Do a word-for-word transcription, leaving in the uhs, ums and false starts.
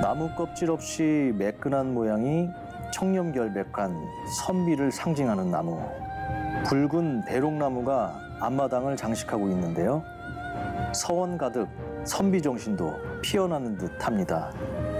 나무 껍질 없이 매끈한 모양이 청렴결백한 선비를 상징하는 나무. 붉은 대롱나무가 앞마당을 장식하고 있는데요. 서원 가득 선비 정신도 피어나는 듯합니다.